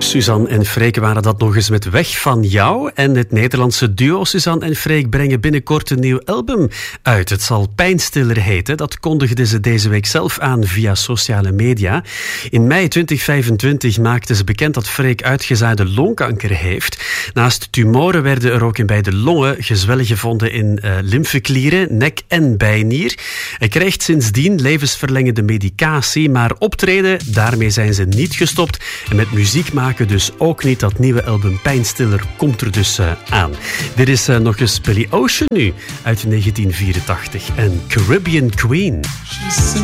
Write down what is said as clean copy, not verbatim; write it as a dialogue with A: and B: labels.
A: Suzanne en Freek waren dat nog eens met Weg van Jou. En het Nederlandse duo Suzanne en Freek brengen binnenkort een nieuw album uit. Het zal Pijnstiller heten. Dat kondigden ze deze week zelf aan via sociale media. In mei 2025 maakten ze bekend dat Freek uitgezaaide longkanker heeft. Naast tumoren werden er ook in beide longen gezwellen gevonden in lymfeklieren, nek en bijnier. Hij krijgt sindsdien levensverlengende medicatie, maar optreden, daarmee zijn ze niet gestopt. En met muziek maken dus ook niet. Dat nieuwe album Pijnstiller komt er dus aan. Dit is nog eens Billy Ocean nu, uit 1984. En Caribbean Queen.